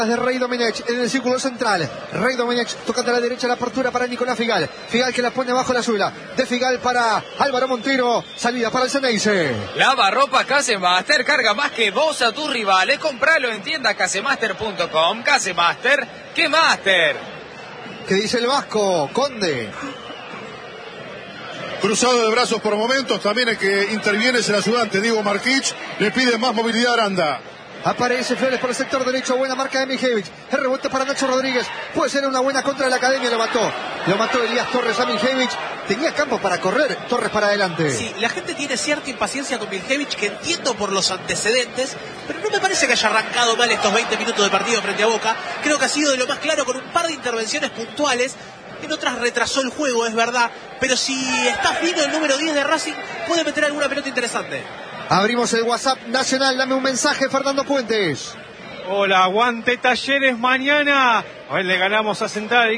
de Rey Domenech en el círculo central. Rey Domenech tocando a la derecha, la apertura para Nicolás Figal. Figal que la pone abajo la suela. De Figal para Álvaro Montero. Salida para el Ceneice. Lavarropas Casemaster, carga más que vos a tus rivales. Compralo en tienda casemaster.com. Casemaster, ¿qué Master? ¿Qué dice el vasco? Conde. Cruzado de brazos por momentos. También el que interviene es el ayudante Diego Marquich. Le pide más movilidad a Aranda. Aparece Flores por el sector derecho. Buena marca de Mijevich. El rebote para Nacho Rodríguez. Puede ser una buena contra de la Academia. Lo mató Elías Torres a Mijevich. Tenía campo para correr. Torres para adelante. Sí, la gente tiene cierta impaciencia con Mijevich, que entiendo por los antecedentes, pero no me parece que haya arrancado mal estos 20 minutos de partido frente a Boca. Creo que ha sido de lo más claro, con un par de intervenciones puntuales. En otras retrasó el juego, es verdad. Pero si está fino el número 10 de Racing, puede meter alguna pelota interesante. Abrimos el WhatsApp nacional. Dame un mensaje, Fernando Puentes. Hola, aguante Talleres mañana. Hoy le ganamos a Central y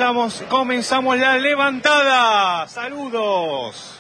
comenzamos la levantada. Saludos.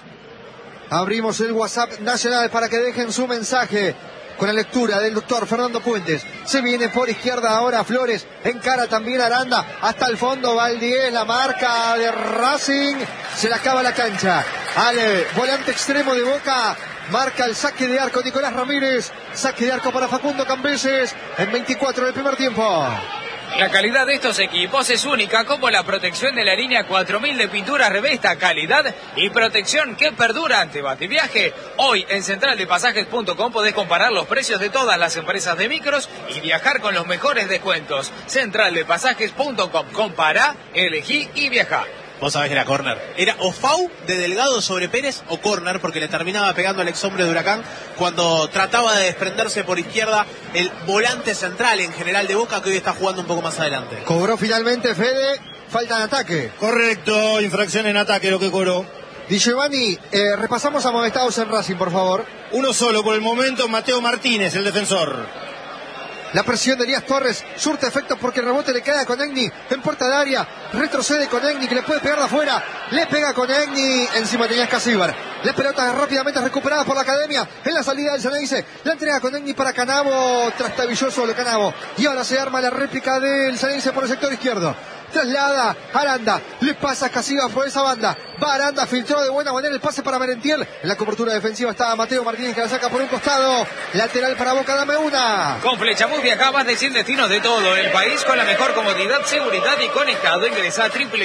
Abrimos el WhatsApp nacional para que dejen su mensaje con la lectura del doctor Fernando Puentes. Se viene por izquierda ahora Flores, encara también Aranda, hasta el fondo Valdés, la marca de Racing, se le acaba la cancha. Al volante extremo de Boca, marca el saque de arco Nicolás Ramírez, saque de arco para Facundo Cambeses en 24 del primer tiempo. La calidad de estos equipos es única, como la protección de la línea 4000 de pintura Revesta, calidad y protección que perdura ante Bativiaje. Hoy en centraldepasajes.com podés comparar los precios de todas las empresas de micros y viajar con los mejores descuentos. Centraldepasajes.com, compará, elegí y viajá. Vos sabés que era córner. Era o FAU de Delgado sobre Pérez o córner, porque le terminaba pegando al ex hombre de Huracán cuando trataba de desprenderse por izquierda el volante central en general de Boca, que hoy está jugando un poco más adelante. Cobró finalmente Fede, falta en ataque. Correcto, infracción en ataque lo que cobró. Di Giovanni, repasamos amonestados en Racing, por favor. Uno solo por el momento, Mateo Martínez, el defensor. La presión de Elías Torres surte efecto porque el rebote le queda con Egni en puerta de área. Retrocede con Egni, que le puede pegar de afuera. Le pega con Egni, encima tenía Escasíbar. La pelota rápidamente recuperada por la Academia en la salida del Ceneice. La entrega con Egni para Canavo, trastabilloso de Canavo. Y ahora se arma la réplica del Ceneice por el sector izquierdo. Traslada Aranda, le pasa a Escasíbar por esa banda. Va Aranda, filtró de buena manera el pase para Merentiel. En la cobertura defensiva estaba Mateo Martínez, que la saca por un costado. Lateral para Boca, dame una. Con Flechabús viajá más de 100 destinos de todo el país con la mejor comodidad, seguridad y conectado. Ingresa a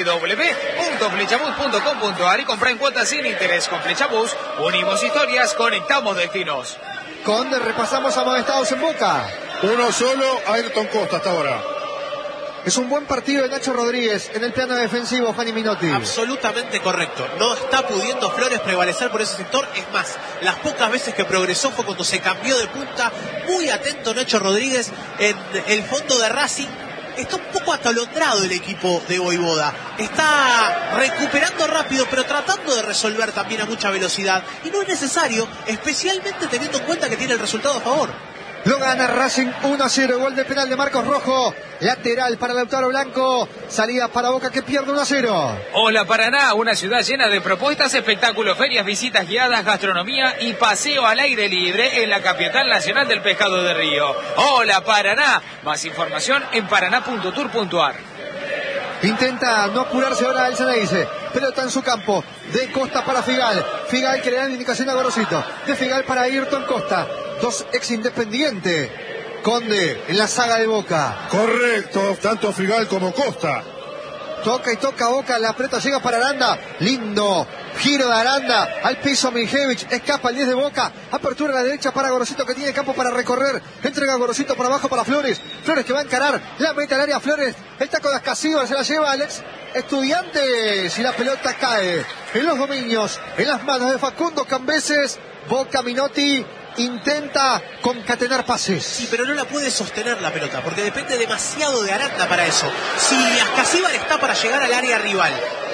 www.flechabús.com.ar y compra en cuotas sin interés. Con Flechabús unimos historias, conectamos destinos. Conde, repasamos amonestados en Boca. Uno solo, Ayrton Costa hasta ahora. Es un buen partido de Nacho Rodríguez en el plano defensivo, Fanny Minotti. Absolutamente correcto. No está pudiendo Flores prevalecer por ese sector. Es más, las pocas veces que progresó fue cuando se cambió de punta. Muy atento Nacho Rodríguez en el fondo de Racing. Está un poco atolondrado el equipo de Voivoda. Está recuperando rápido, pero tratando de resolver también a mucha velocidad. Y no es necesario, especialmente teniendo en cuenta que tiene el resultado a favor. Lo gana Racing 1-0, gol de penal de Marcos Rojo, lateral para Lautaro Blanco, salida para Boca que pierde 1-0. Hola Paraná, una ciudad llena de propuestas, espectáculos, ferias, visitas guiadas, gastronomía y paseo al aire libre en la capital nacional del pescado de Río. Hola Paraná, más información en paraná.tour.ar. Intenta no apurarse ahora el Ceneice. Pelota en su campo. De Costa para Figal. Figal que le da indicación a Gorosito. De Figal para Ayrton Costa. Dos ex Independiente. Conde en la saga de Boca. Correcto, tanto Figal como Costa. Toca y toca Boca, la pelota llega para Aranda. Lindo giro de Aranda. Al piso Mijevich, escapa el 10 de Boca. Apertura a la derecha para Gorosito, que tiene campo para recorrer. Entrega a Gorosito para abajo para Flores. Flores que va a encarar. La mete al área Flores. El taco de Escasíbar se la lleva Alex Estudiantes. Y la pelota cae en los dominios, en las manos de Facundo Cambeses. Boca Minotti intenta concatenar pases. Sí, pero no la puede sostener la pelota, porque depende demasiado de Aranda para eso. Si Escasíbar está para llegar al área rival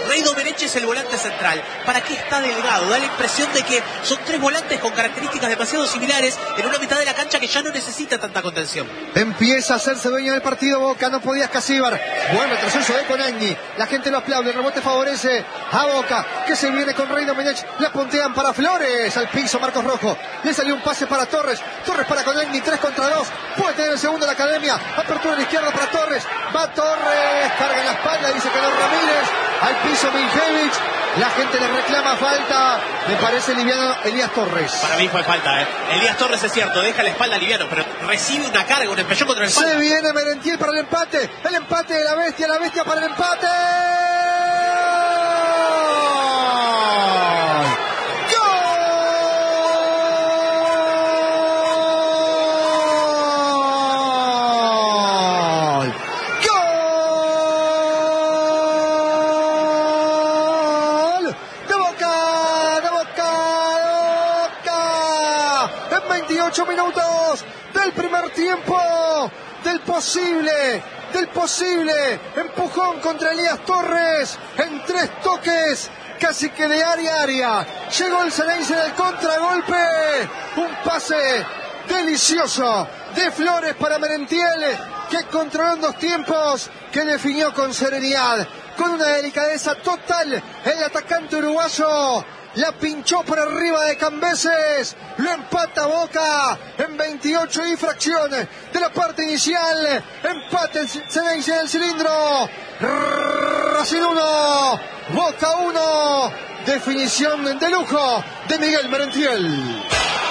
Rey Domenech es el volante central. ¿Para qué está Delgado? Da la impresión de que son tres volantes con características demasiado similares en una mitad de la cancha que ya no necesita tanta contención. Empieza a hacerse dueño del partido Boca, no podía Escasíbar. Buen retroceso de Conegni. La gente lo aplaude, el rebote favorece a Boca, que se viene con Rey Domenech. La puntean para Flores, al piso Marcos Rojo. Le salió un pase para Torres. Torres para Conegni, 3 contra 2. Puede tener el segundo la academia. Apertura a la izquierda para Torres. Va Torres, carga en la espalda, dice que no Ramírez. Al piso Miljevich. La gente le reclama falta. Me parece liviano Elías Torres. Para mí fue falta, Elías Torres es cierto, deja la espalda liviano, pero recibe una carga, un empellón contra el espalda. Se viene Merentiel para el empate. El empate de la bestia para el empate. En 28 minutos del primer tiempo, del posible empujón contra Elías Torres en 3 toques, casi que de área a área. Llegó el Ceneice del contragolpe, un pase delicioso de Flores para Merentiel, que controló en 2 tiempos, que definió con serenidad, con una delicadeza total. El atacante uruguayo la pinchó por arriba de Cambeses, lo empata Boca en 28 y fracciones de la parte inicial. Empate Ceneice del cilindro. Racing 1, Boca 1. Definición de lujo de Miguel Merentiel.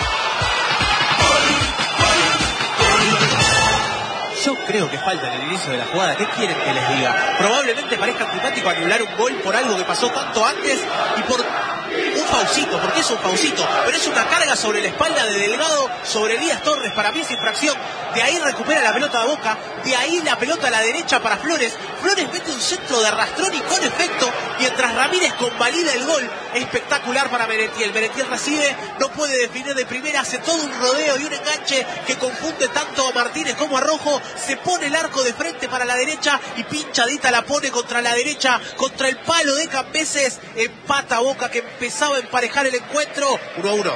Yo creo que falta en el inicio de la jugada. ¿Qué quieren que les diga? Probablemente parezca antipático anular un gol por algo que pasó tanto antes y por un faucito, porque es un faucito, pero es una carga sobre la espalda de Delgado, sobre Elías Torres. Para mí es infracción. De ahí recupera la pelota de Boca, de ahí la pelota a la derecha para Flores. Flores mete un centro de arrastrón y con efecto, mientras Ramírez convalida el gol. Espectacular para Merentiel. Merentiel recibe, no puede definir de primera, hace todo un rodeo y un enganche que confunde tanto a Martínez como a Rojo. Se pone el arco de frente para la derecha y pinchadita la pone contra la derecha, contra el palo de Cambeses. Empata Boca, que empezaba a emparejar el encuentro. 1-1.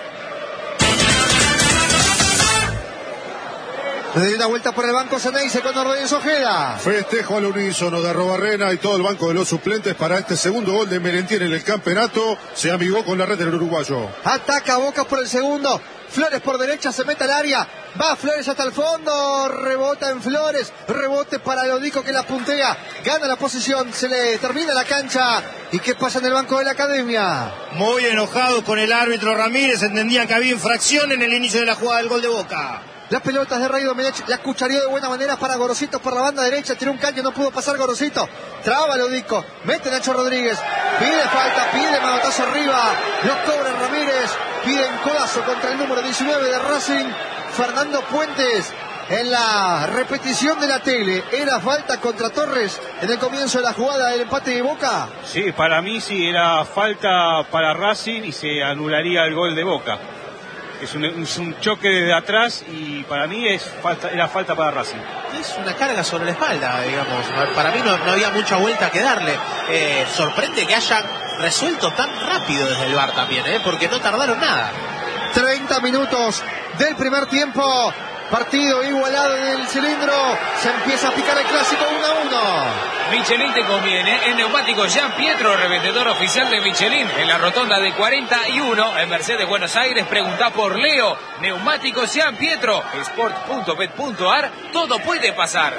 Le dio una vuelta por el banco Ceneice con Ordóñez Ojeda. Festejo al unísono de Arrobarrena y todo el banco de los suplentes para este segundo gol de Merentiel en el campeonato. Se amigó con la red del uruguayo. Ataca Boca por el segundo. Flores por derecha, se mete al área. Va Flores hasta el fondo. Rebota en Flores. Rebote para Lodico, que la puntea. Gana la posición. Se le termina la cancha. ¿Y qué pasa en el banco de la academia? Muy enojado con el árbitro Ramírez. Entendían que había infracción en el inicio de la jugada del gol de Boca. Las pelotas de Rey Domenech, la cuchareó de buena manera para Gorosito por la banda derecha. Tiró un caño, no pudo pasar Gorosito. Traba Lodico, mete Nacho Rodríguez. Pide falta, pide manotazo arriba. Lo cobra Ramírez. Piden codazo contra el número 19 de Racing, Fernando Puentes. En la repetición de la tele, ¿era falta contra Torres en el comienzo de la jugada del empate de Boca? Sí, para mí sí, era falta para Racing y se anularía el gol de Boca. Es un choque desde atrás y para mí era falta para Racing. Es una carga sobre la espalda, digamos. Para mí no había mucha vuelta que darle. Sorprende que hayan resuelto tan rápido desde el VAR también, porque no tardaron nada. 30 minutos del primer tiempo. Partido igualado en el cilindro. Se empieza a picar el clásico 1-1. Michelin te conviene. En Neumáticos Jean Pietro, revendedor oficial de Michelin. En la rotonda de 41, en Mercedes, Buenos Aires. Pregunta por Leo. Neumáticos Jean Pietro. Sport.bet.ar. Todo puede pasar.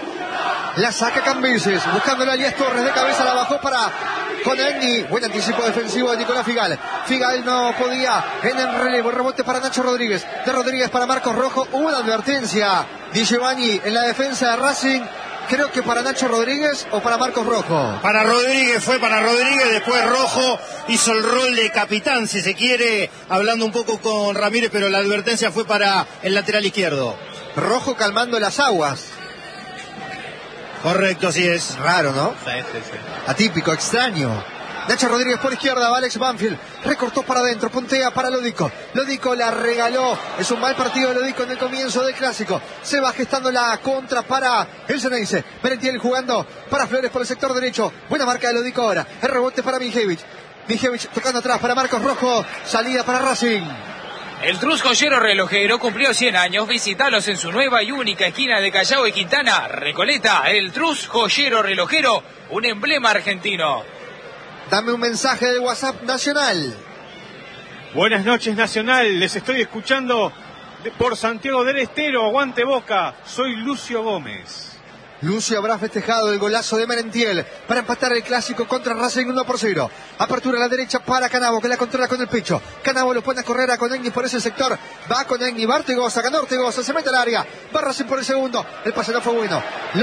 La saca Cambeses. Buscando a Elías Torres de cabeza. La bajó para Conegni. Buen anticipo defensivo de Nicolás Figal. Figal no podía en el relevo. Rebote para Nacho Rodríguez. De Rodríguez para Marcos Rojo. Una advertencia Di Giovanni en la defensa de Racing. Creo que para Nacho Rodríguez o para Marcos Rojo. Para Rodríguez, fue para Rodríguez. Después Rojo hizo el rol de capitán, si se quiere, hablando un poco con Ramírez, pero la advertencia fue para el lateral izquierdo. Rojo calmando las aguas. Correcto, así es. Raro, ¿no? Sí. Atípico, extraño. Nacho Rodríguez por izquierda, va Alex Banfield, recortó para adentro, puntea para Lodico. Lodico la regaló, es un mal partido de Lodico en el comienzo del clásico. Se va gestando la contra para el Ceneice. Merentiel jugando para Flores por el sector derecho. Buena marca de Lodico ahora, el rebote para Mijevic. Mijevic tocando atrás para Marcos Rojo, salida para Racing. El Trus Joyero Relojero cumplió 100 años. Visítalos en su nueva y única esquina de Callao y Quintana, Recoleta. El Trus Joyero Relojero, un emblema argentino. Dame un mensaje de WhatsApp Nacional. Buenas noches, Nacional. Les estoy escuchando por Santiago del Estero. Aguante Boca. Soy Lucio Gómez. Lucio habrá festejado el golazo de Merentiel para empatar el clásico contra Racing 1-0. Apertura a la derecha para Canavo, que la controla con el pecho. Canavo lo pone a correr a Conegni por ese sector. Va Conegni, va Ortegoza, ganó Ortegoza, se mete al área. Va Racing por el segundo. El pase no fue bueno.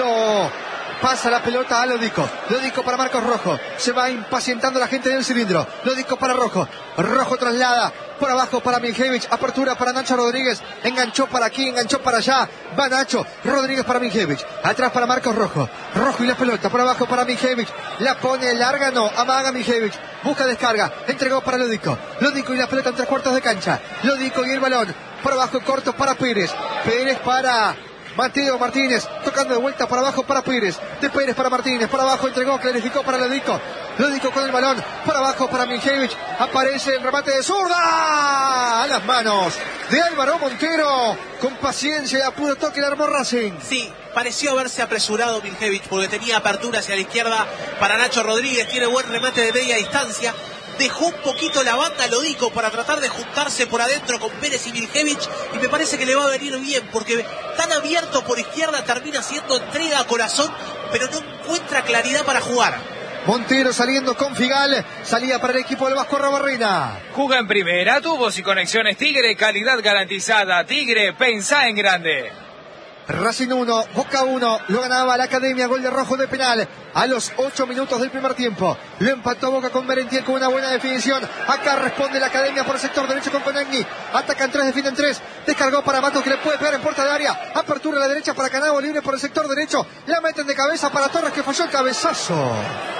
Pasa la pelota a Lodico. Lodico para Marcos Rojo. Se va impacientando la gente del cilindro. Lodico para Rojo. Rojo traslada. Por abajo para Mijevic. Apertura para Nacho Rodríguez. Enganchó para aquí, enganchó para allá. Va Nacho. Rodríguez para Mijevic. Atrás para Marcos Rojo. Rojo y la pelota. Por abajo para Mijevic. La pone larga, no. Amaga Mijevic. Busca descarga. Entregó para Lodico. Lodico y la pelota en 3/4 de cancha. Lodico y el balón. Por abajo corto para Pérez. Pérez para Mateo Martínez, tocando de vuelta para abajo para Pérez, de Pérez para Martínez, para abajo entregó, clarificó para Lodico, Lodico con el balón, para abajo para Mijevic, aparece el remate de zurda, a las manos de Álvaro Montero, con paciencia y a puro toque le armó Racing. Sí, pareció haberse apresurado Mijevic porque tenía apertura hacia la izquierda para Nacho Rodríguez, tiene buen remate de media distancia. Dejó un poquito la banda Lodico para tratar de juntarse por adentro con Pérez y Mijevic, y me parece que le va a venir bien porque tan abierto por izquierda termina siendo entrega a corazón, pero no encuentra claridad para jugar. Montero saliendo con Figal, salida para el equipo del Vasco Arrobarrena. Juga en primera, tubos y conexiones Tigre, calidad garantizada. Tigre, pensá en grande. Racing 1, Boca 1, lo ganaba la Academia, gol de Rojo de penal a los 8 minutos del primer tiempo. Lo empató Boca con Merentiel con una buena definición. Acá responde la Academia por el sector derecho con Conegni. Atacan 3, defienden 3. Descargó para Matos, que le puede pegar en puerta de área. Apertura a la derecha para Canavo, libre por el sector derecho. La meten de cabeza para Torres, que falló el cabezazo.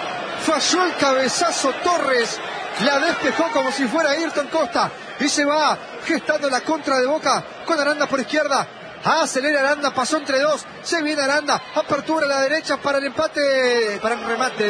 Falló el cabezazo Torres. La despejó como si fuera Ayrton Costa. Y se va gestando la contra de Boca con Aranda por izquierda. Acelera Aranda, pasó entre dos, se viene Aranda, apertura a la derecha para el empate, para el remate,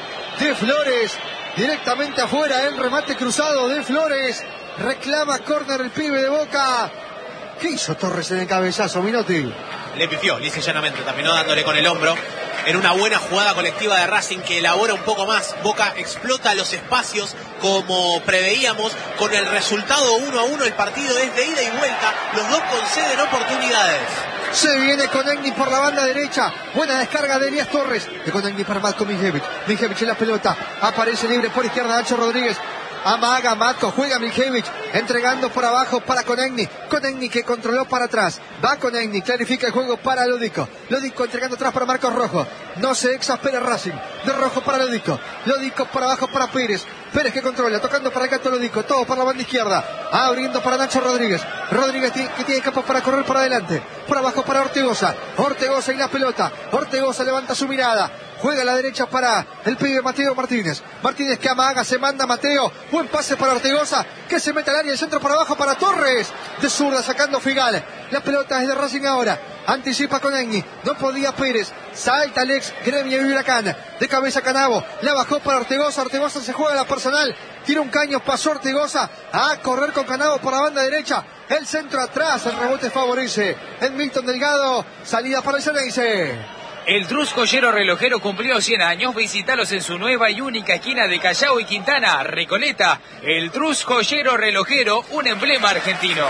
de Flores, directamente afuera, el remate cruzado de Flores, reclama córner el pibe de Boca. ¿Qué hizo Torres en el cabezazo, Minotti? Le pifió, lisa y llanamente, terminó dándole con el hombro. En una buena jugada colectiva de Racing que elabora un poco más. Boca explota los espacios como preveíamos. Con el resultado 1-1 el partido es de ida y vuelta. Los dos conceden oportunidades. Se viene Conegni por la banda derecha. Buena descarga de Elías Torres. De Conegni para Matko Mijevic. Mijevic en la pelota. Aparece libre por izquierda Nacho Rodríguez. Amaga Matko, juega Mijevic, entregando por abajo para Conegni. Conegni que controló para atrás. Va Conegni, clarifica el juego para Lodico. Lodico entregando atrás para Marcos Rojo. No se exaspera Racing. De Rojo para Lodico. Lodico por abajo para Pérez. Pérez que controla, tocando para el gato Lodico. Todo por la banda izquierda. Abriendo para Nacho Rodríguez. Rodríguez que tiene campo para correr para adelante. Por abajo para Ortegoza. Ortegoza y la pelota. Ortegoza levanta su mirada. Juega a la derecha para el pibe Mateo Martínez. Martínez que amaga, se manda Mateo. Buen pase para Ortegoza, que se mete al área, el centro para abajo para Torres. De zurda sacando Figal. La pelota es de Racing ahora. Anticipa Conegni. No podía Pérez. Salta Alex, Gremio y Huracán. De cabeza Canavo. La bajó para Ortegoza. Ortegoza se juega la personal. Tira un caño, pasó Ortegoza. A correr con Canavo por la banda derecha. El centro atrás, el rebote favorece el Milton Delgado. Salida para el Ceneice. El Trus Joyero Relojero cumplió 100 años. Visítalos en su nueva y única esquina de Callao y Quintana, Recoleta. El Trus Joyero Relojero, un emblema argentino.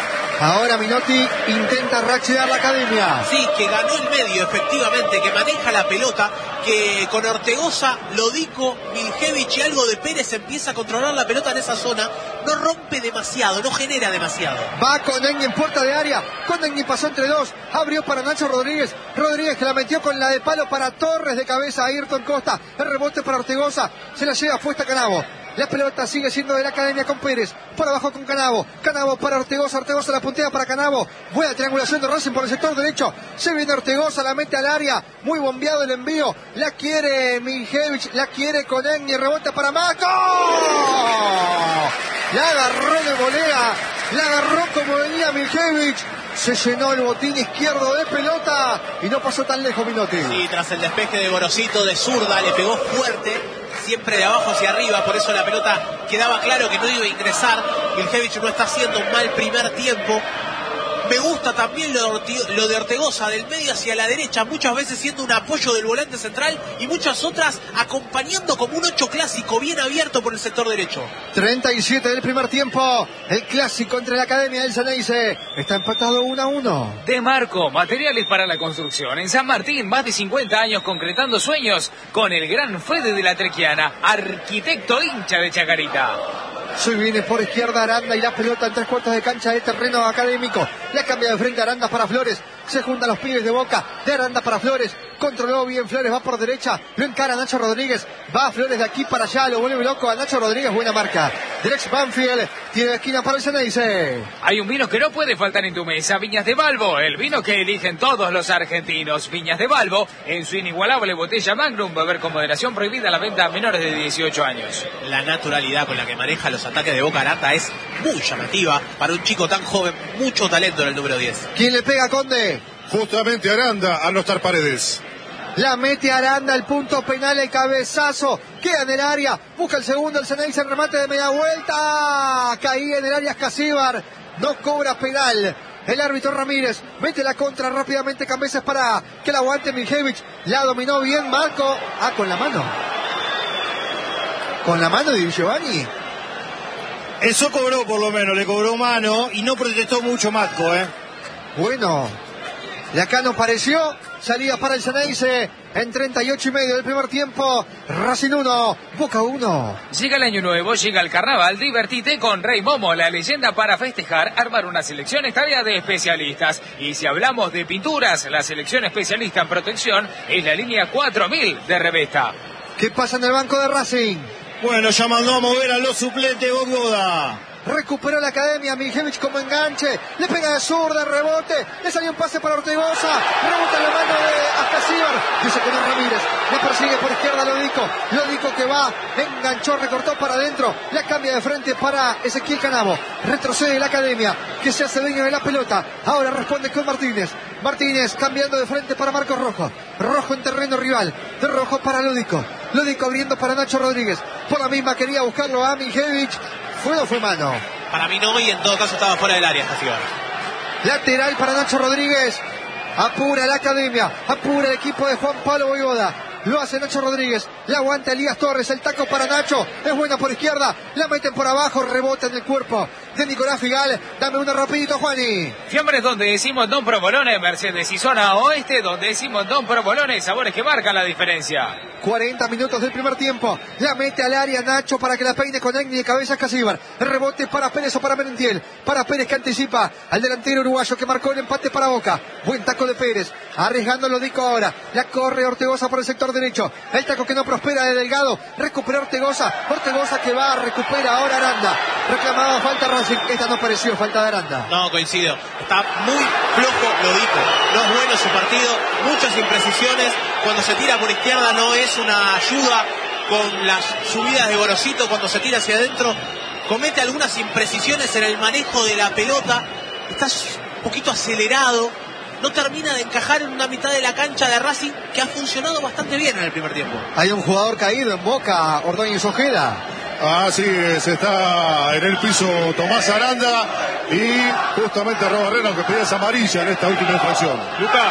Ahora Minotti intenta reaccionar la Academia. Sí, que ganó el medio, efectivamente, que maneja la pelota, que con Ortegoza, Lodico, Mijevic y algo de Pérez empieza a controlar la pelota en esa zona. No rompe demasiado, no genera demasiado. Va Conegni en puerta de área. Conegni pasó entre dos. Abrió para Nacho Rodríguez. Rodríguez que la metió con la de palo para Torres, de cabeza a Ayrton Costa. El rebote para Ortegoza. Se la lleva puesta Canavo. La pelota sigue siendo de la Academia con Pérez. Por abajo con Canavo. Canavo para Ortegoza. Ortegoza la puntea para Canavo. Buena triangulación de Racing por el sector derecho. Se viene Ortegoza, la mete al área. Muy bombeado el envío. La quiere Mijevich. La quiere con Egni. Rebota para Maco. La agarró de volea. La agarró como venía Mijevich. Se llenó el botín izquierdo de pelota y no pasó tan lejos Minotti. Sí, tras el despeje de Gorosito de zurda, le pegó fuerte, siempre de abajo hacia arriba, por eso la pelota quedaba claro que no iba a ingresar. Mijevich no está haciendo un mal primer tiempo. Me gusta también lo de Ortegoza, del medio hacia la derecha, muchas veces siendo un apoyo del volante central y muchas otras acompañando como un 8 clásico bien abierto por el sector derecho. 37 del primer tiempo, el clásico entre la Academia del Ceneice. Está empatado 1-1. De Marco, materiales para la construcción. En San Martín, más de 50 años concretando sueños con el gran Fede de la Trequiana, arquitecto hincha de Chacarita. Se viene por izquierda Aranda y la pelota en 3/4 de cancha de terreno académico. La cambia de frente Aranda para Flores. Se juntan los pibes de Boca. De Aranda para Flores. Controló bien Flores, va por derecha. Lo encara Nacho Rodríguez. Va Flores de aquí para allá. Lo vuelve loco a Nacho Rodríguez. Buena marca. Drex Banfield tiene esquina para el Ceneice. Hay un vino que no puede faltar en tu mesa. Viñas de Balbo. El vino que eligen todos los argentinos. Viñas de Balbo. En su inigualable botella Magnum. Beber con moderación, prohibida la venta a menores de 18 años. La naturalidad con la que maneja los ataques de Boca Aranda es muy llamativa para un chico tan joven. Mucho talento en el número 10. ¿Quién le pega, Conde? Justamente Aranda, a no estar Paredes. La mete Aranda, el punto penal, el cabezazo. Queda en el área. Busca el segundo, el Ceneice, el remate de media vuelta. Caía en el área Escasíbar. No cobra penal. El árbitro Ramírez mete la contra rápidamente. Cambeses para que la aguante Mijevich. La dominó bien Marco. Con la mano. Con la mano de Giovanni. Eso cobró por lo menos, le cobró mano y no protestó mucho Matco, Bueno, de acá no pareció. Salida para el Ceneice en 38 y medio del primer tiempo. Racing 1, Boca 1. Llega el año nuevo, llega el carnaval. Divertite con Rey Momo, la leyenda para festejar. Armar una selección es tarea de especialistas. Y si hablamos de pinturas, la selección especialista en protección es la línea 4000 de Revesta. ¿Qué pasa en el banco de Racing? Bueno, ya mandó a mover a los suplentes Gógoda. Recuperó la Academia, Mijevich como enganche, le pega de zurda, rebote, le salió un pase para Ortegoza, rebota en la mano de Ascasíbar, dice que no Ramírez, le persigue por izquierda Lodico que va, enganchó, recortó para adentro, la cambia de frente para Ezequiel Canavo, retrocede la Academia, que se hace dueño de la pelota, ahora responde con Martínez cambiando de frente para Marcos Rojo en terreno rival, de Rojo para Lodico abriendo para Nacho Rodríguez, por la misma quería buscarlo a Mijevich. ¿Fue o fue mano? Para mí no, y en todo caso estaba fuera del área esta ciudad. Lateral para Nacho Rodríguez. Apura la Academia. Apura el equipo de Juan Pablo Voivoda. Lo hace Nacho Rodríguez. La aguanta Elías Torres. El taco para Nacho. Es buena por izquierda. La meten por abajo. Rebota en el cuerpo de Nicolás Figal. Dame una rapidito, Juani. Fiambres donde decimos Don Provolone, Mercedes y zona oeste, donde decimos Don Provolone, sabores que marcan la diferencia. 40 minutos del primer tiempo. La mete al área Nacho para que la peine con Egni de cabeza Casíbar. Rebote para Pérez o para Merentiel. Para Pérez que anticipa al delantero uruguayo que marcó el empate para Boca. Buen taco de Pérez. Arriesgando Lodico ahora. La corre Ortegoza por el sector derecho. El taco que no prospera de Delgado. Recupera Ortegoza que va, recupera ahora Aranda. Reclamaba falta Racing. Esta no pareció falta de Aranda. No, coincido. Está muy flojo Lodico. No es bueno su partido. Muchas imprecisiones. Cuando se tira por izquierda no es una ayuda con las subidas de Gorosito. Cuando se tira hacia adentro comete algunas imprecisiones en el manejo de la pelota. Está un poquito acelerado. No termina de encajar en una mitad de la cancha de Racing que ha funcionado bastante bien en el primer tiempo. Hay un jugador caído en Boca, Ordóñez Ojeda. Así es, está en el piso Tomás Aranda y justamente Robarrena que pedía esa amarilla en esta última infracción. Luca,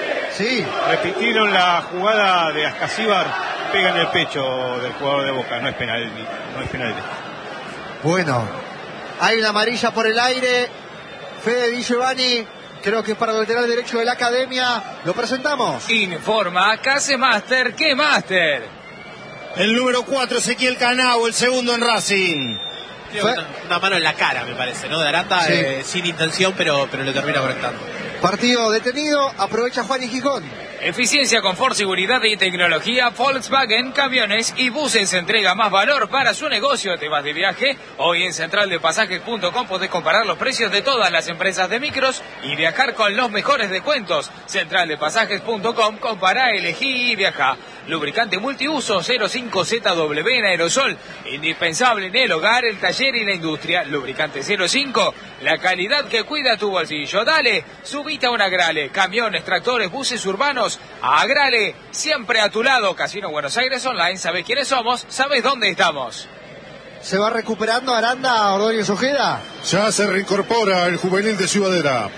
sí, repitieron la jugada de Ascasíbar, pega en el pecho del jugador de Boca, no es penal. Bueno, hay una amarilla por el aire. Fede Di Giovanni, creo que para el lateral derecho de la Academia. Lo presentamos. Informa Case Master, ¿qué Master? El número 4, Ezequiel Canavo, el segundo en Racing. Una mano en la cara, me parece, ¿no? De Aranda, sí. Sin intención, pero lo termina conectando. Partido detenido, aprovecha Juan y Gijón. Eficiencia, confort, seguridad y tecnología. Volkswagen Camiones y Buses entrega más valor para su negocio. ¿Te vas de viaje? Hoy en centraldepasajes.com podés comparar los precios de todas las empresas de micros y viajar con los mejores descuentos. Centraldepasajes.com, compará, elegí y viaja. Lubricante multiuso 05ZW en aerosol, indispensable en el hogar, el taller y la industria. Lubricante 05, la calidad que cuida tu bolsillo. Dale, subite a un Agrale. Camiones, tractores, buses urbanos. A Agrale, siempre a tu lado. Casino Buenos Aires Online, ¿sabés quiénes somos? ¿Sabés dónde estamos? ¿Se va recuperando Aranda Ordóñez Ojeda? Ya se reincorpora el juvenil de Ciudadela.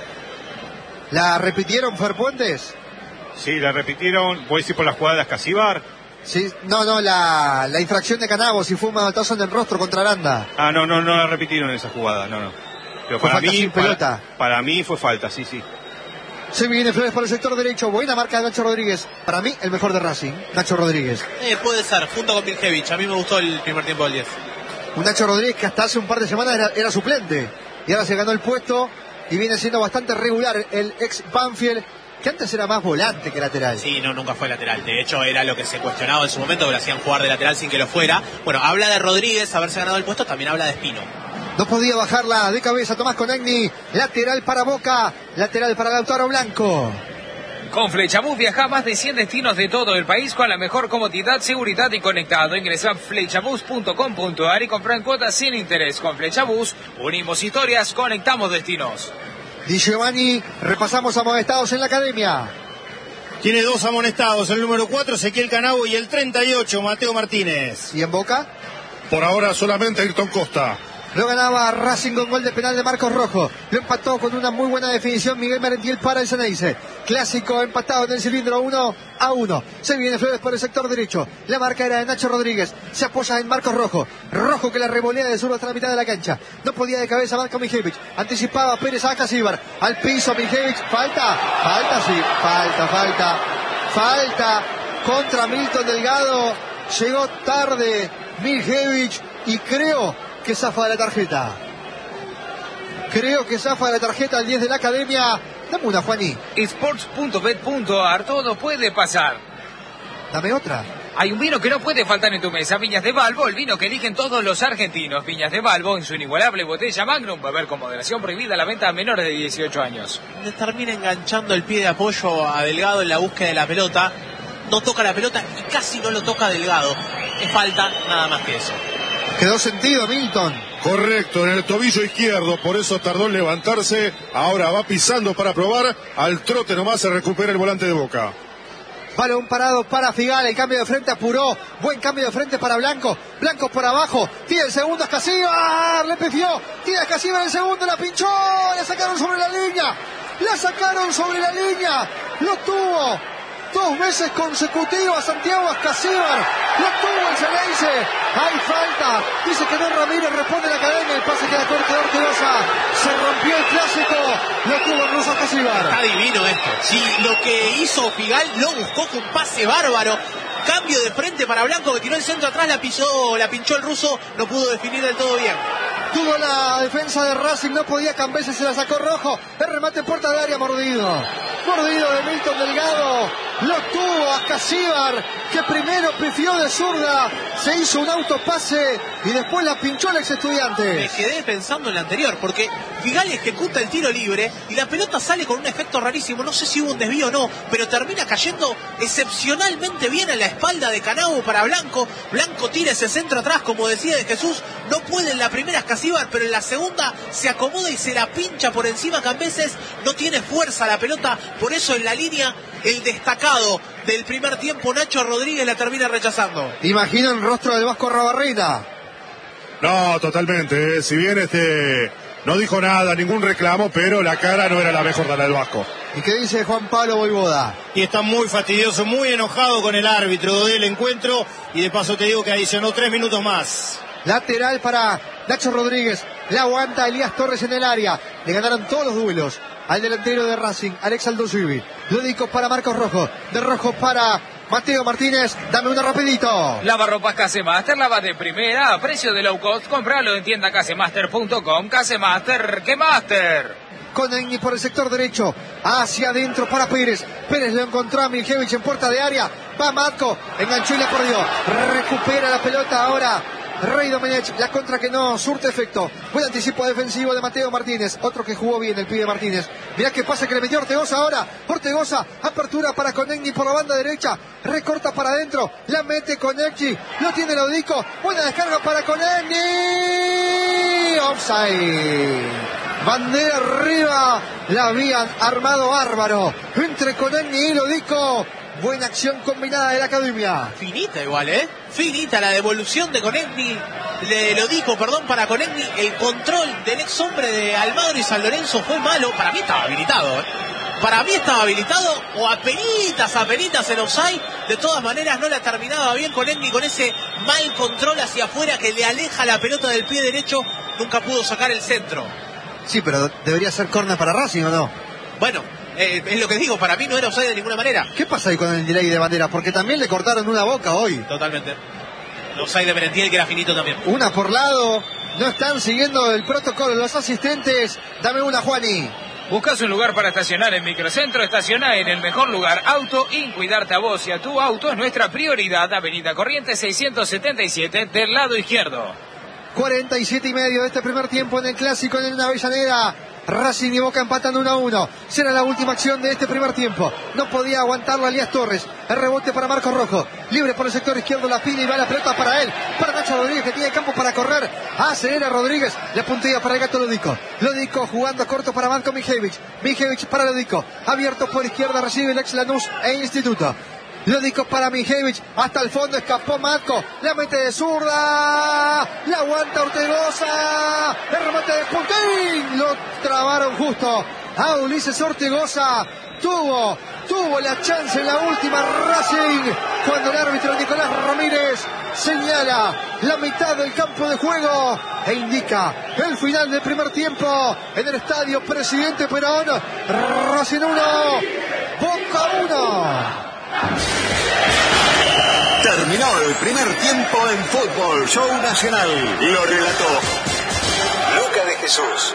¿La repitieron, Fer Puentes? Sí, la repitieron. Voy a decir por las jugadas Casíbar. Sí, no, la infracción de Canabo, si fue un manotazo en el rostro contra Aranda. Ah, no la repitieron esa jugada, no. Pero Fue para falta mí, sin pelota. para mí fue falta, sí. Se viene Flores por el sector derecho. Buena marca de Nacho Rodríguez. Para mí, el mejor de Racing, Nacho Rodríguez. Puede ser, junto con Miljevic. A mí me gustó el primer tiempo del 10. Un Nacho Rodríguez que hasta hace un par de semanas era suplente. Y ahora se ganó el puesto y viene siendo bastante regular el ex Banfield, que antes era más volante que lateral. Sí, no, nunca fue lateral. De hecho, era lo que se cuestionaba en su momento, que lo hacían jugar de lateral sin que lo fuera. Bueno, habla de Rodríguez haberse ganado el puesto, también habla de Espino. No podía bajarla de cabeza Tomás Conegni. Lateral para Boca, lateral para Lautaro Blanco. Con Flechabús viaja a más de 100 destinos de todo el país con la mejor comodidad, seguridad y conectado. Ingresa a flechabús.com.ar y compra en cuotas sin interés. Con Flechabús unimos historias, conectamos destinos. Di Giovanni, repasamos amonestados en la academia. Tiene 2 amonestados, el número 4 Ezequiel Canabo y el 38 Mateo Martínez. ¿Y en Boca? Por ahora solamente Ayrton Costa. Lo ganaba Racing con gol de penal de Marcos Rojo. Lo empató con una muy buena definición Miguel Merentiel para el Ceneice. Clásico empatado en el cilindro 1-1. Se viene Flores por el sector derecho. La marca era de Nacho Rodríguez. Se apoya en Marcos Rojo. Rojo que la revolea de sur hasta la mitad de la cancha. No podía de cabeza Marco Miljevic. Anticipaba Pérez a Casíbar. Al piso Miljevic. Falta contra Milton Delgado. Llegó tarde Miljevic y creo que zafa de la tarjeta. El 10 de la academia. Dame una, Juaní. Sports.bet.ar, todo puede pasar. Dame otra. Hay un vino que no puede faltar en tu mesa. Viñas de Balbo, el vino que eligen todos los argentinos. Viñas de Balbo, en su inigualable botella Magnum. Beber con moderación, prohibida la venta a menores de 18 años. Le termina enganchando el pie de apoyo a Delgado en la búsqueda de la pelota. No toca la pelota y casi no lo toca Delgado. Es falta, nada más que eso. Quedó sentido Milton. Correcto, en el tobillo izquierdo, por eso tardó en levantarse. Ahora va pisando para probar. Al trote nomás se recupera el volante de Boca. Balón parado para Figal, el cambio de frente apuró. Buen cambio de frente para Blanco. Blanco por abajo. Tira el segundo a Casíbar. Le pifió. Tira a Casíbar el segundo. La pinchó. La sacaron sobre la línea. Lo tuvo 2 veces consecutivas Santiago Casíbar. Lo tuvo el Ceneice. Hay falta. Dice que no Ramírez. Responde la academia. El pase queda corto de Ortigosa. Se rompió el clásico. Lo tuvo el ruso Casíbar. Está divino esto. Sí, lo que hizo Figal lo buscó con un pase bárbaro. Cambio de frente para Blanco que tiró el centro atrás. La pinchó el ruso. No pudo definir del todo bien. Tuvo la defensa de Racing, no podía Cambese, se la sacó Rojo. El remate en puerta de área, mordido de Milton Delgado. Lo tuvo a Casíbar, que primero pifió de zurda, se hizo un autopase y después la pinchó el ex Estudiante. Me quedé pensando en la anterior, porque Figal ejecuta el tiro libre y la pelota sale con un efecto rarísimo. No sé si hubo un desvío o no, pero termina cayendo excepcionalmente bien en la espalda de Canabo para Blanco. Blanco tira ese centro atrás, como decía de Jesús. No puede en la primera Casíbar, pero en la segunda se acomoda y se la pincha por encima Cambeses. No tiene fuerza la pelota, por eso en la línea el destacado del primer tiempo Nacho Rodríguez la termina rechazando. Imagina el rostro del Vasco Rabarrena. No, totalmente. Si bien no dijo nada, ningún reclamo, pero la cara no era la mejor de la del Vasco. ¿Y qué dice Juan Pablo Voivoda? Y está muy fastidioso, muy enojado con el árbitro del encuentro. Y de paso te digo que adicionó 3 minutos más. Lateral para Nacho Rodríguez. La aguanta Elías Torres en el área. Le ganaron todos los duelos al delantero de Racing, Alex Aldosivi. Lúdico para Marcos Rojo. De Rojo para Mateo Martínez, dame uno rapidito. Lavarropas Casemaster, lava de primera, a precio de low cost. Compralo en tienda casemaster.com. Casemaster, ¡qué master! Con Egni por el sector derecho, hacia adentro para Pérez. Pérez lo encontró a Miljevich en puerta de área. Va Matko, enganchó y la perdió. Recupera la pelota ahora Rey Domenech, la contra que no surte efecto. Buen anticipo defensivo de Mateo Martínez. Otro que jugó bien el pibe Martínez. Mirá qué pase que le metió Ortegoza ahora. Ortegoza, apertura para Konechny por la banda derecha. Recorta para adentro. La mete Konechny. Lo tiene Lodico. Buena descarga para Konechny. Offside. Bandera arriba. La habían armado bárbaro. Entre Konechny y Lodico. Buena acción combinada de la academia. Finita igual, finita la devolución de Konechny, para Konechny. El control del ex hombre de Almagro y San Lorenzo fue malo. Para mí estaba habilitado, Para mí estaba habilitado o apenitas en offside. De todas maneras no la terminaba bien Konechny con ese mal control hacia afuera que le aleja la pelota del pie derecho. Nunca pudo sacar el centro. Sí, pero debería ser córner para Racing, ¿o no? Bueno, es lo que digo, para mí no era offside de ninguna manera. ¿Qué pasa ahí con el delay de bandera? Porque también le cortaron una boca hoy. Totalmente. Offside de Merentiel, que era finito también. Una por lado, no están siguiendo el protocolo los asistentes. Dame una, Juani. ¿Buscas un lugar para estacionar en Microcentro? Estaciona en el mejor lugar. Auto In, cuidarte a vos y a tu auto es nuestra prioridad. Avenida Corrientes 677, del lado izquierdo. 47 y medio de este primer tiempo en el Clásico en Avellaneda. Racing y Boca empatando 1-1. Será la última acción de este primer tiempo. No podía aguantarlo Elías Torres. El rebote para Marcos Rojo. Libre por el sector izquierdo la pina y va la pelota para él. Para Nacho Rodríguez, que tiene campo para correr. Acelera Rodríguez. Le puntilla para el gato Lodico. Lodico jugando corto para Marco Miljevich. Miljevich para Lodico. Abierto por izquierda, recibe el ex Lanús e Instituto. Lodico para Miljevich, hasta el fondo escapó Matko, la mete de zurda, la aguanta Ortegoza, el remate de Puntín, lo trabaron justo a Ulises Ortegoza, tuvo la chance en la última Racing, cuando el árbitro Nicolás Ramírez señala la mitad del campo de juego e indica el final del primer tiempo en el estadio Presidente Perón. Racing 1, Boca 1. Terminó el primer tiempo en Fútbol Show Nacional. Lo relató Luca de Jesús.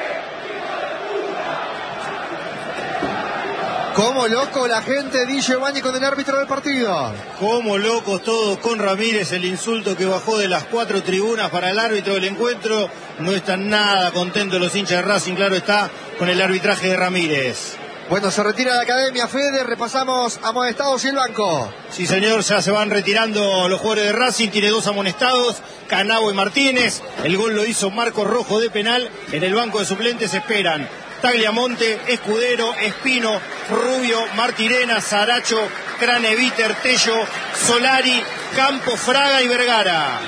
Como loco la gente, Di Giovanni con el árbitro del partido. Como locos todos con Ramírez, el insulto que bajó de las 4 tribunas para el árbitro del encuentro. No están nada contentos los hinchas de Racing, claro está, con el arbitraje de Ramírez. Bueno, se retira la academia, Fede, repasamos amonestados y el banco. Sí, señor, ya se van retirando los jugadores de Racing, tiene 2 amonestados, Canavo y Martínez. El gol lo hizo Marcos Rojo de penal. En el banco de suplentes esperan Tagliamonte, Escudero, Espino, Rubio, Martirena, Saracho, Craneviter, Tello, Solari, Campos, Fraga y Vergara.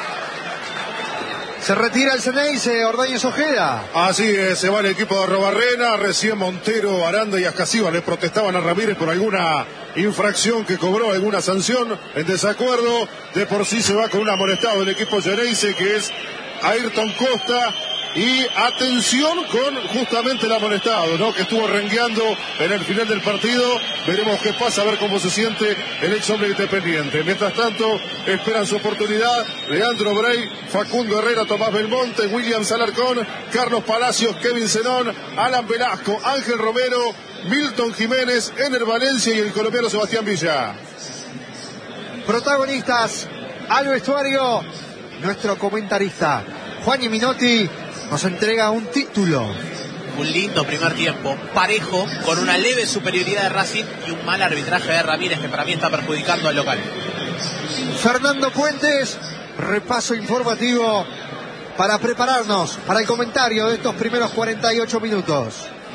Se retira el Ceneice, Ordóñez Ojeda. Así es, se va el equipo de Arrobarrena. Recién Montero, Aranda y Ascasiba le protestaban a Ramírez por alguna infracción que cobró, alguna sanción en desacuerdo. De por sí se va con un amonestado del equipo Ceneice, que es Ayrton Costa. Y atención con justamente el amonestado, ¿no? Que estuvo rengueando en el final del partido. Veremos qué pasa, a ver cómo se siente el ex hombre independiente. Mientras tanto, esperan su oportunidad Leandro Brey, Facundo Herrera, Tomás Belmonte, William Salarcón, Carlos Palacios, Kevin Zenón, Alan Velasco, Ángel Romero, Milton Jiménez, Ener Valencia y el colombiano Sebastián Villa. Protagonistas al vestuario, nuestro comentarista Juan Minotti nos entrega un título. Un lindo primer tiempo, parejo, con una leve superioridad de Racing y un mal arbitraje de Ramírez que para mí está perjudicando al local. Fernando Puentes, repaso informativo para prepararnos para el comentario de estos primeros 48 minutos.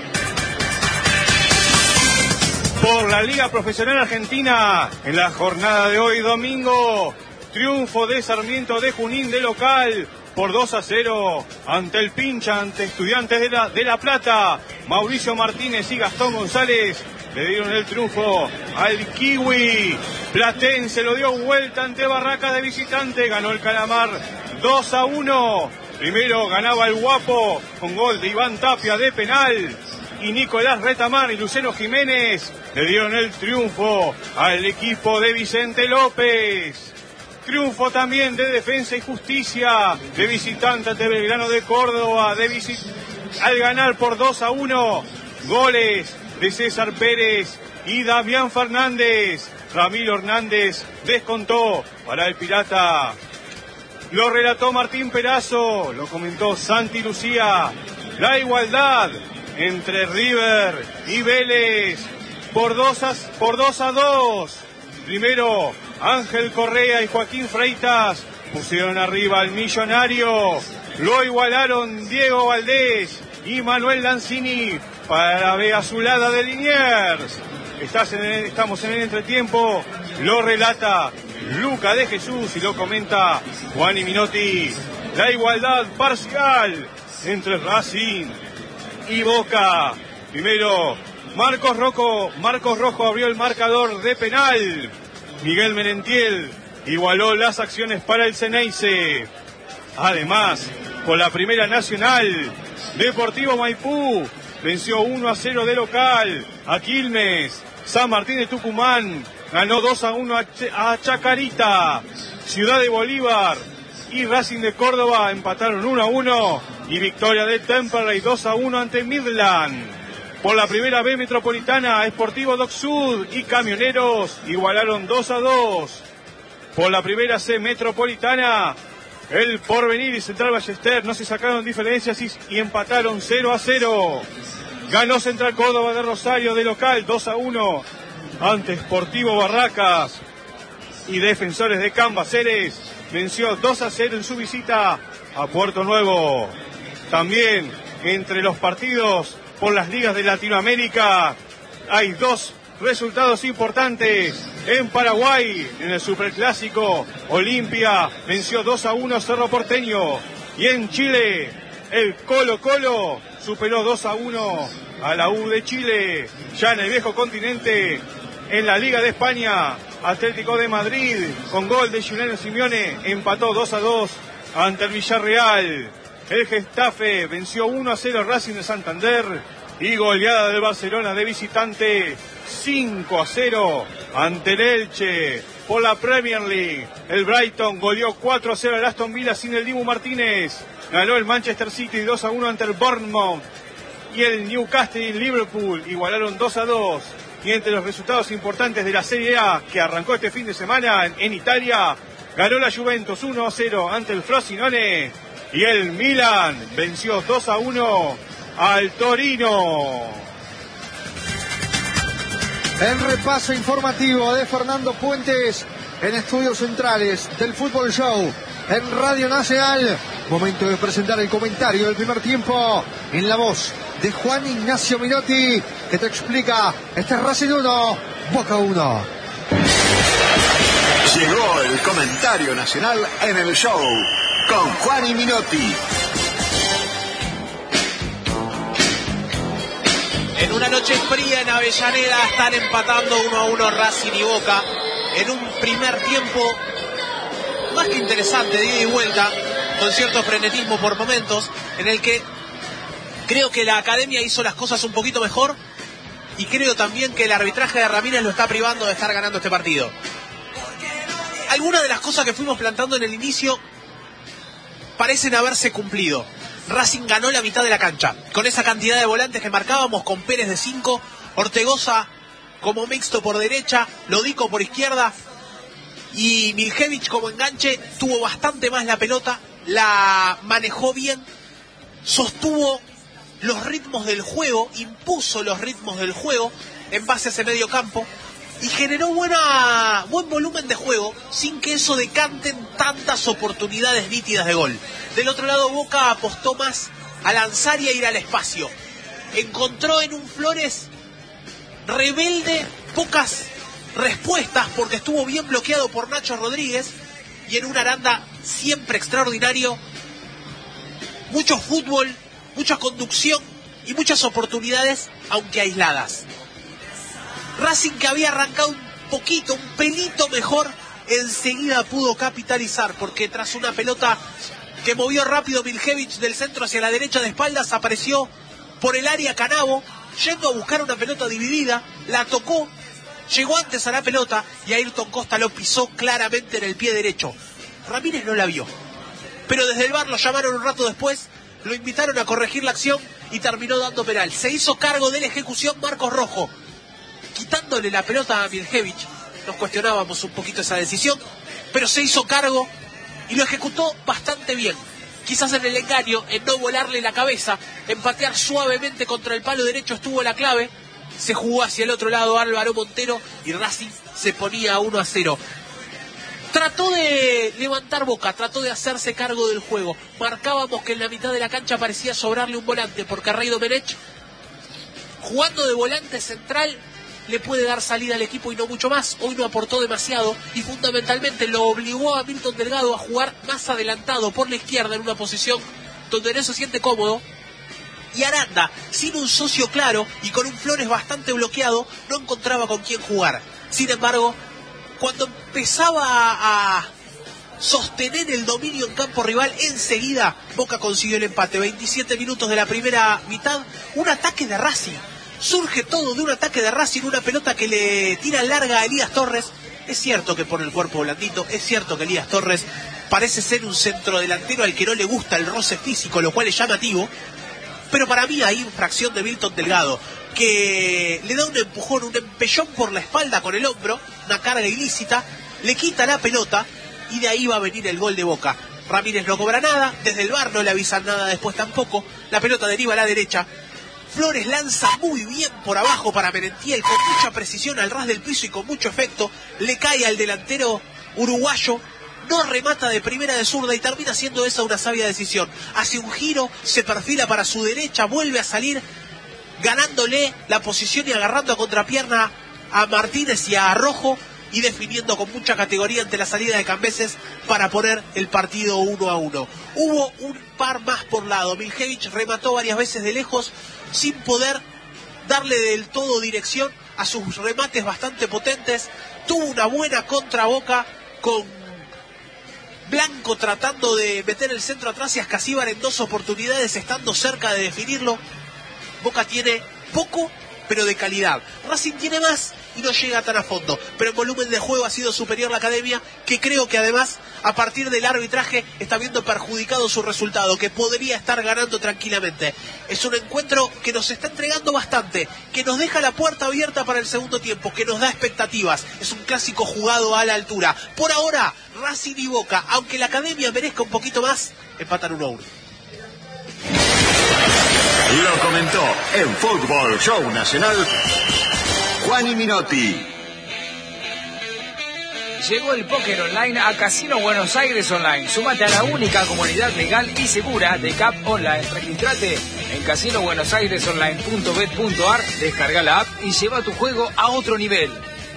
Por la Liga Profesional Argentina, en la jornada de hoy domingo, triunfo de Sarmiento de Junín de local por 2-0 ante el Pincha, ante Estudiantes de La Plata. Mauricio Martínez y Gastón González le dieron el triunfo al Kiwi. Platense lo dio vuelta ante Barracas de visitante, ganó el Calamar 2-1. Primero ganaba el Guapo con gol de Iván Tapia de penal. y Nicolás Retamar y Luciano Jiménez le dieron el triunfo al equipo de Vicente López. Triunfo también de Defensa y Justicia, de visitante ante Belgrano de Córdoba, al ganar por 2-1, goles de César Pérez y Damián Fernández. Ramiro Hernández descontó para el Pirata. Lo relató Martín Perazo, lo comentó Santi Lucía. La igualdad entre River y Vélez por 2-2. Primero, Ángel Correa y Joaquín Freitas pusieron arriba al Millonario. Lo igualaron Diego Valdés y Manuel Lanzini para la B azulada de Liniers. Estamos en el entretiempo. Lo relata Luca de Jesús y lo comenta Juani Minotti. La igualdad parcial entre Racing y Boca. Primero, Marcos Rojo abrió el marcador de penal. Miguel Merentiel igualó las acciones para el Ceneice. Además, por la Primera Nacional, Deportivo Maipú venció 1-0 de local a Quilmes. San Martín de Tucumán ganó 2-1 a Chacarita. Ciudad de Bolívar y Racing de Córdoba empataron 1-1 y victoria de Temperley 2-1 ante Midland. Por la Primera B Metropolitana, Sportivo Dock Sud y Camioneros igualaron 2-2. Por la Primera C Metropolitana, El Porvenir y Central Ballester no se sacaron diferencias y empataron 0-0. Ganó Central Córdoba de Rosario de local 2-1 ante Sportivo Barracas. Y Defensores de Cambaceres venció 2-0 en su visita a Puerto Nuevo. También entre los partidos por las ligas de Latinoamérica hay dos resultados importantes. En Paraguay, en el Superclásico, Olimpia venció 2-1 Cerro Porteño. Y en Chile, el Colo-Colo superó 2-1 a la U de Chile. Ya en el viejo continente, en la Liga de España, Atlético de Madrid, con gol de Juliano Simeone, empató 2-2 ante el Villarreal. El Getafe venció 1-0 Racing de Santander y goleada del Barcelona de visitante 5-0 ante el Elche. Por la Premier League, el Brighton goleó 4-0 al Aston Villa sin el Dibu Martínez. Ganó el Manchester City 2-1 ante el Bournemouth. Y el Newcastle y Liverpool igualaron 2-2. Y entre los resultados importantes de la Serie A, que arrancó este fin de semana en Italia, ganó la Juventus 1-0 ante el Frosinone. Y el Milan venció 2-1 al Torino. El repaso informativo de Fernando Puentes en Estudios Centrales del Fútbol Show en Radio Nacional. Momento de presentar el comentario del primer tiempo en la voz de Juan Ignacio Minotti, que te explica este Racing 1, Boca 1. Llegó el comentario nacional en el show con Juan y Minotti. En una noche fría en Avellaneda están empatando 1-1 Racing y Boca en un primer tiempo más que interesante, de ida y vuelta, con cierto frenetismo por momentos, en el que creo que la academia hizo las cosas un poquito mejor y creo también que el arbitraje de Ramírez lo está privando de estar ganando este partido. Algunas de las cosas que fuimos plantando en el inicio parecen haberse cumplido. Racing ganó la mitad de la cancha, con esa cantidad de volantes que marcábamos, con Pérez de 5, Ortegoza como mixto por derecha, Lodico por izquierda y Miljevich como enganche. Tuvo bastante más la pelota, la manejó bien, sostuvo los ritmos del juego, impuso los ritmos del juego en base a ese medio campo y generó buen volumen de juego sin que eso decante en tantas oportunidades nítidas de gol. Del otro lado, Boca apostó más a lanzar y a ir al espacio. Encontró en un Flores rebelde pocas respuestas porque estuvo bien bloqueado por Nacho Rodríguez, y en un Aranda siempre extraordinario, mucho fútbol, mucha conducción y muchas oportunidades, aunque aisladas. Racing, que había arrancado un pelito mejor, enseguida pudo capitalizar, porque tras una pelota que movió rápido Miljevich del centro hacia la derecha de espaldas, apareció por el área Canavo, yendo a buscar una pelota dividida, la tocó, llegó antes a la pelota y Ayrton Costa lo pisó claramente en el pie derecho. Ramírez no la vio, pero desde el VAR lo llamaron un rato después, lo invitaron a corregir la acción y terminó dando penal. Se hizo cargo de la ejecución Marcos Rojo, quitándole la pelota a Miljevic. Nos cuestionábamos un poquito esa decisión, pero se hizo cargo y lo ejecutó bastante bien. Quizás en el engaño, en no volarle la cabeza, en patear suavemente contra el palo derecho estuvo la clave. Se jugó hacia el otro lado Álvaro Montero y Racing se ponía 1-0. Trató de levantar Boca, trató de hacerse cargo del juego. Marcábamos que en la mitad de la cancha parecía sobrarle un volante, porque Rey Domenech, jugando de volante central, le puede dar salida al equipo y no mucho más. Hoy no aportó demasiado y fundamentalmente lo obligó a Milton Delgado a jugar más adelantado por la izquierda en una posición donde no se siente cómodo. Y Aranda, sin un socio claro y con un Flores bastante bloqueado, no encontraba con quién jugar. Sin embargo, cuando empezaba a sostener el dominio en campo rival, enseguida Boca consiguió el empate. 27 minutos de la primera mitad, un ataque de Racing. Surge todo de un ataque de Racing, una pelota que le tira larga a Elías Torres. Es cierto que por el cuerpo blandito, es cierto que Elías Torres parece ser un centrodelantero al que no le gusta el roce físico, lo cual es llamativo. Pero para mí hay infracción de Milton Delgado, que le da un empujón, un empellón por la espalda con el hombro, una carga ilícita, le quita la pelota y de ahí va a venir el gol de Boca. Ramírez no cobra nada, desde el VAR no le avisan nada después tampoco, la pelota deriva a la derecha. Flores lanza muy bien por abajo para Merentiel, con mucha precisión al ras del piso y con mucho efecto. Le cae al delantero uruguayo, no remata de primera de zurda y termina siendo esa una sabia decisión. Hace un giro, se perfila para su derecha, vuelve a salir, ganándole la posición y agarrando a contrapierna a Martínez y a Rojo y definiendo con mucha categoría ante la salida de Cambeses para poner el partido 1-1. Hubo un par más por lado. Miljevic remató varias veces de lejos sin poder darle del todo dirección a sus remates bastante potentes. Tuvo una buena contra Boca con Blanco tratando de meter el centro atrás y Ascasíbar en 2 oportunidades estando cerca de definirlo. Boca tiene poco, pero de calidad. Racing tiene más y no llega tan a fondo, pero en volumen de juego ha sido superior la Academia, que creo que además a partir del arbitraje está viendo perjudicado su resultado, que podría estar ganando tranquilamente. Es un encuentro que nos está entregando bastante, que nos deja la puerta abierta para el segundo tiempo, que nos da expectativas. Es un clásico jugado a la altura. Por ahora, Racing y Boca, aunque la Academia merezca un poquito más, empatan 1-1. Lo comentó en Fútbol Show Nacional Juan Minotti. Llegó el póker online a Casino Buenos Aires Online. Súmate a la única comunidad legal y segura de CAP Online. Registrate en casinobuenosairesonline.bet.ar, descarga la app y lleva tu juego a otro nivel.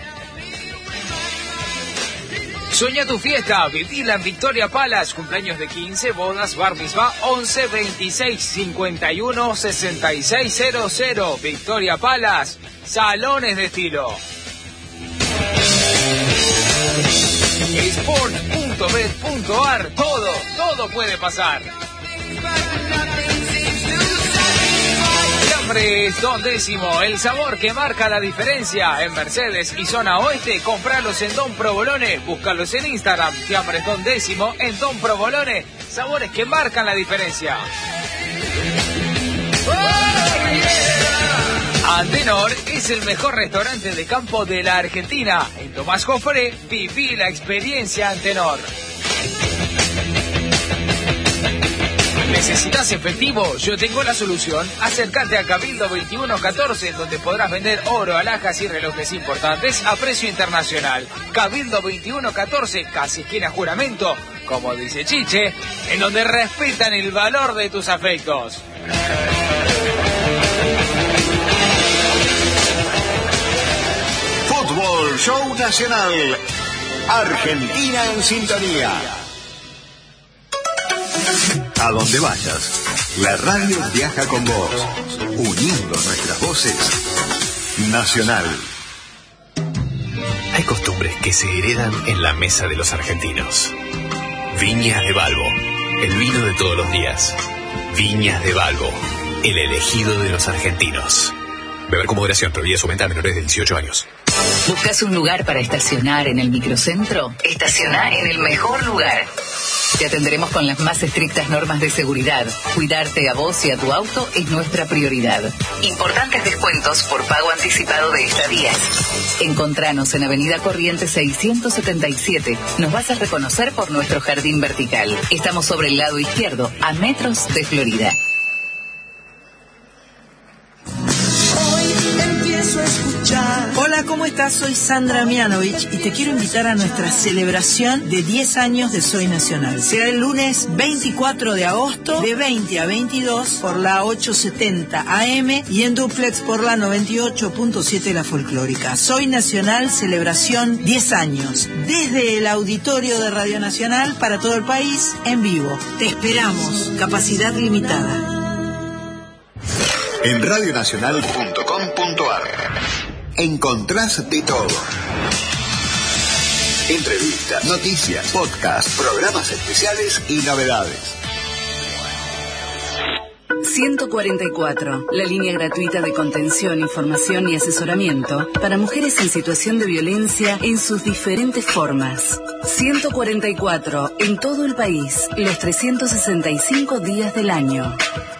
Sueña tu fiesta, vivila en Victoria Palace, cumpleaños de 15, bodas, bar mitzvah, 11 26 51 66 00. Victoria Palace, salones de estilo. Sport.bet.ar, todo puede pasar. Fiambres Don Décimo, el sabor que marca la diferencia. En Mercedes y zona oeste, compralos en Don Provolone, búscalos en Instagram. Fiambres Don Décimo en Don Provolone, sabores que marcan la diferencia. Antenor es el mejor restaurante de campo de la Argentina. En Tomás Jofré, viví la experiencia Antenor. ¿Necesitas efectivo? Yo tengo la solución. Acércate a Cabildo 2114, donde podrás vender oro, alhajas y relojes importantes a precio internacional. Cabildo 2114, casi esquina Juramento, como dice Chiche, en donde respetan el valor de tus afectos. Fútbol Show Nacional. Argentina en sintonía. A donde vayas, la radio viaja con vos, uniendo nuestras voces. Nacional. Hay costumbres que se heredan en la mesa de los argentinos. Viñas de Balbo, el vino de todos los días. Viñas de Balbo, el elegido de los argentinos. Beber con moderación. Prohibida su venta a menores de 18 años. ¿Buscas un lugar para estacionar en el microcentro? Estaciona en el mejor lugar. Te atenderemos con las más estrictas normas de seguridad. Cuidarte a vos y a tu auto es nuestra prioridad. Importantes descuentos por pago anticipado de estadías. Encontranos en Avenida Corrientes 677. Nos vas a reconocer por nuestro jardín vertical. Estamos sobre el lado izquierdo, a metros de Florida. Hola, ¿cómo estás? Soy Sandra Mianovich y te quiero invitar a nuestra celebración de 10 años de Soy Nacional. Será el lunes 24 de agosto de 20 a 22 por la 870 AM y en duplex por la 98.7 La Folclórica. Soy Nacional, celebración 10 años. Desde el auditorio de Radio Nacional para todo el país, en vivo. Te esperamos. Capacidad limitada. En radionacional.com.ar encontrás de todo. Entrevistas, noticias, podcasts, programas especiales y novedades. 144, la línea gratuita de contención, información y asesoramiento para mujeres en situación de violencia en sus diferentes formas. 144, en todo el país, los 365 días del año.